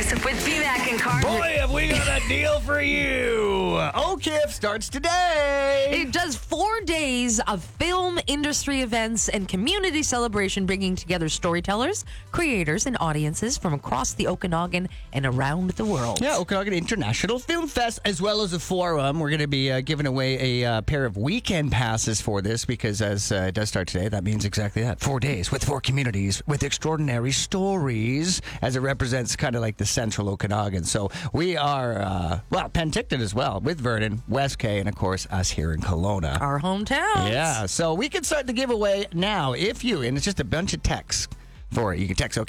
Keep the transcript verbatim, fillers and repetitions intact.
Mornings with B-Mac and Carmen. Boy, have we got a deal for you. O K I F starts today. It does four days of film industry events and community celebration, bringing together storytellers, creators, and audiences from across the Okanagan and around the world. Yeah, Okanagan International Film Fest, as well as a forum. We're going to be uh, giving away a uh, pair of weekend passes for this because as uh, it does start today, that means exactly that. Four days with four communities with extraordinary stories as it represents kind of like the central Okanagan. So we are, uh, well, Penticton as well with Vernon, West K, and of course us here in Kelowna. Our hometown. Yeah, so we can start the giveaway now if you, and it's just a bunch of texts for it. You can text OK